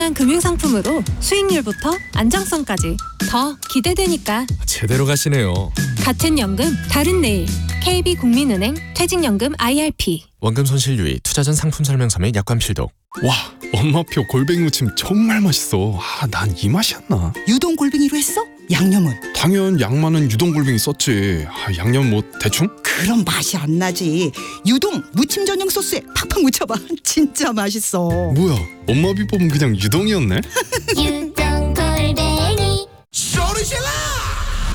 금융상품으로 수익률부터 안정성까지 더 기대되니까 제대로 가시네요. 같은 연금 다른 내일 KB국민은행 퇴직연금 IRP. 원금 손실 유의, 투자 전 상품 설명서 및 약관 필독. 와, 엄마표 골뱅이 무침 정말 맛있어. 난 이 맛이 안 나. 유동 골뱅이로 했어? 양념은? 당연 양만은 유동 골뱅이 썼지. 양념 뭐 대충? 그럼 맛이 안 나지. 유동 무침 전용 소스에 팍팍 묻혀봐. 진짜 맛있어. 뭐야, 엄마 비법은 그냥 유동이었네? 유